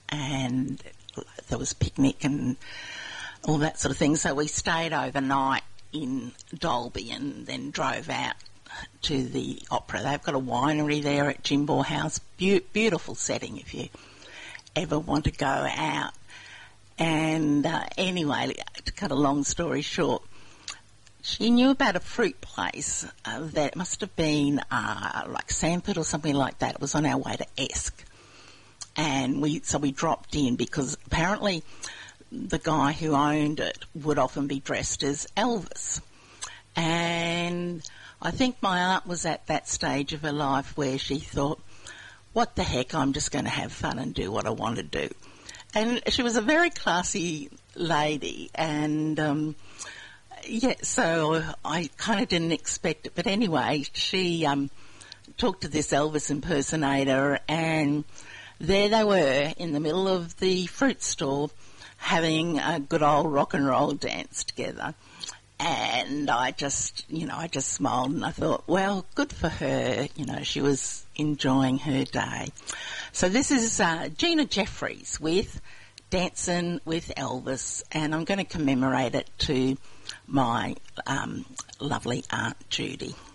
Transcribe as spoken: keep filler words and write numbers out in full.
and there was picnic and all that sort of thing. So we stayed overnight in Dalby and then drove out to the opera. They've got a winery there at Jimbaugh House. Be- beautiful setting if you ever want to go out. And uh, anyway, to cut a long story short, she knew about a fruit place uh, that must have been uh, like Sanford or something like that. It was on our way to Esk. And we so we dropped in because apparently the guy who owned it would often be dressed as Elvis. And I think my aunt was at that stage of her life where she thought, what the heck, I'm just going to have fun and do what I want to do. And she was a very classy lady, and um, yeah, so I kind of didn't expect it. But anyway, she um, talked to this Elvis impersonator, and there they were in the middle of the fruit stall having a good old rock and roll dance together. And I just, you know, I just smiled and I thought, well, good for her. You know, she was enjoying her day. So this is uh, Gina Jeffries with Dancing with Elvis, and I'm going to commemorate it to my um, lovely Aunt Judy.